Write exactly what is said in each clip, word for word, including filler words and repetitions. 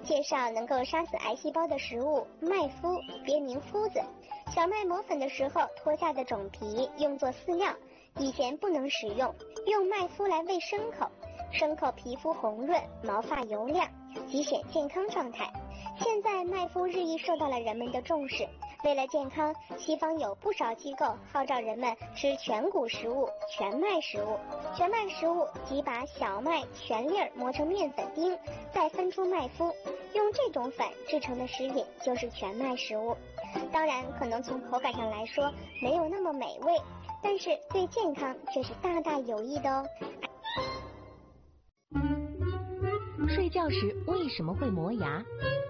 介绍能够杀死癌细胞的食物麦麸，别名麸子。小麦磨粉的时候脱下的种皮用作饲料，以前不能食用，用麦麸来喂牲口，牲口皮肤红润，毛发油亮，极显健康状态。现在麦麸日益受到了人们的重视，为了健康，西方有不少机构号召人们吃全谷食物、全麦食物。全麦食物即把小麦全粒儿磨成面粉丁，再分出麦麸，用这种粉制成的食品就是全麦食物。当然，可能从口感上来说没有那么美味，但是对健康却是大大有益的哦。 睡觉时为什么会磨牙？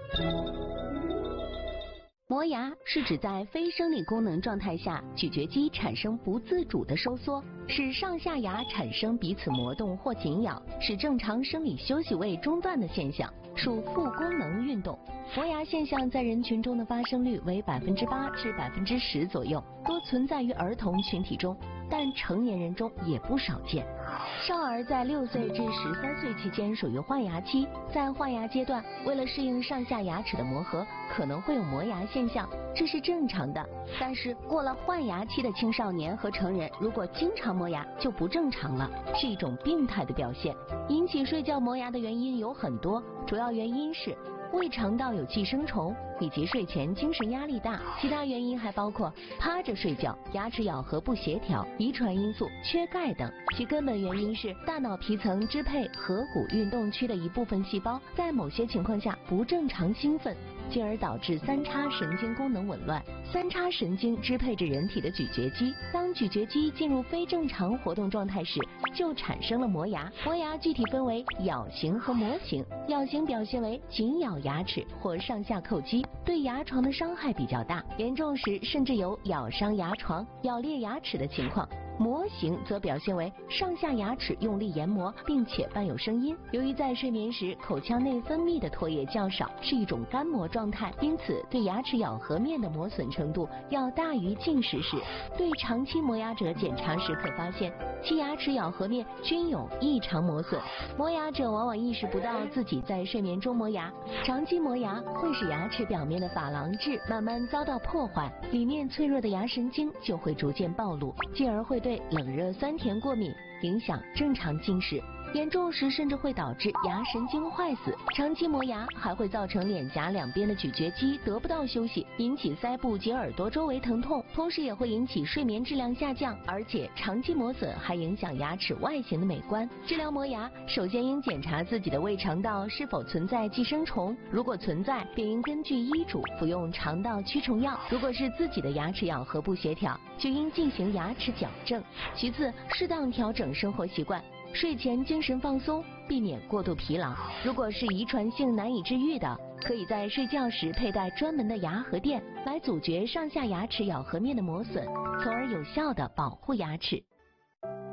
磨牙是指在非生理功能状态下，咀嚼肌产生不自主的收缩，使上下牙产生彼此磨动或紧咬，使正常生理休息位中断的现象，属副功能运动。磨牙现象在人群中的发生率为百分之八至百分之十左右，多存在于儿童群体中，但成年人中也不少见。少儿在六岁至十三岁期间属于换牙期，在换牙阶段，为了适应上下牙齿的磨合，可能会有磨牙现象，这是正常的。但是过了换牙期的青少年和成人，如果经常磨牙就不正常了，是一种病态的表现。引起睡觉磨牙的原因有很多，主要原因是胃肠道有寄生虫以及睡前精神压力大，其他原因还包括趴着睡觉、牙齿咬合不协调、遗传因素、缺钙等。其根本原因是大脑皮层支配颌骨运动区的一部分细胞在某些情况下不正常兴奋，进而导致三叉神经功能紊乱。三叉神经支配着人体的咀嚼肌，当咀嚼肌进入非正常活动状态时，就产生了磨牙。磨牙具体分为咬型和磨型，咬型表现为紧咬牙齿或上下叩击，对牙床的伤害比较大，严重时甚至有咬伤牙床、咬裂牙齿的情况。磨型则表现为上下牙齿用力研磨，并且伴有声音。由于在睡眠时口腔内分泌的唾液较少，是一种干磨状态，因此对牙齿咬合面的磨损程度要大于进食时。对长期磨牙者检查时可发现，其牙齿咬合面均有异常磨损。磨牙者往往意识不到自己在睡眠中磨牙，长期磨牙会使牙齿表面的珐琅质慢慢遭到破坏，里面脆弱的牙神经就会逐渐暴露，进而会对冷热酸甜过敏，影响正常进食。严重时甚至会导致牙神经坏死。长期磨牙还会造成脸颊两边的咀嚼肌得不到休息，引起腮部及耳朵周围疼痛，同时也会引起睡眠质量下降，而且长期磨损还影响牙齿外形的美观。治疗磨牙，首先应检查自己的胃肠道是否存在寄生虫，如果存在，便应根据医嘱服用肠道驱虫药。如果是自己的牙齿咬合不协调，就应进行牙齿矫正。其次，适当调整生活习惯，睡前精神放松，避免过度疲劳。如果是遗传性难以治愈的，可以在睡觉时佩戴专门的牙合垫来阻绝上下牙齿咬合面的磨损，从而有效地保护牙齿。